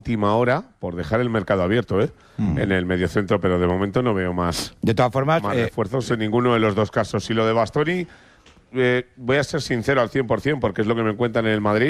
última hora por dejar el mercado abierto en el mediocentro, pero de momento no veo más, De todas formas, más refuerzos en ninguno de los dos casos. Y lo de Bastoni, voy a ser sincero al 100% porque es lo que me cuentan en el Madrid.